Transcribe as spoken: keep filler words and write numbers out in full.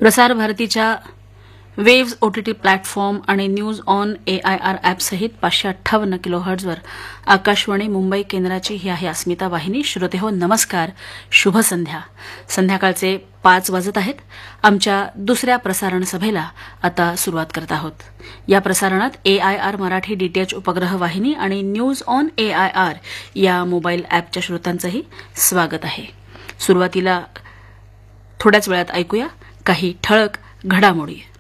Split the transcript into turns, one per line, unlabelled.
प्रसार भारतीच्या waves OTT platform आणि न्यूज ऑन एआयआर ॲपसहित पाचशे अठ्ठावन्न किलो हर्ट्झवर आकाशवाणी मुंबई केंद्राची ही आहे अस्मिता वाहिनी. श्रोतेहो नमस्कार, शुभ संध्या. संध्याकाळचे पाच वाजत आहेत. आमच्या दुसऱ्या प्रसारण सभेला आता सुरुवात करत आहोत. या प्रसारणात एआयआर मराठी डीटीएच उपग्रह वाहिनी आणि न्यूज ऑन एआयआर या मोबाईल ॲपच्या श्रोत्यांचंही स्वागत आहे. सुरुवातीला थोड्याच वेळात ऐकूया काही ठळक घडामोडी.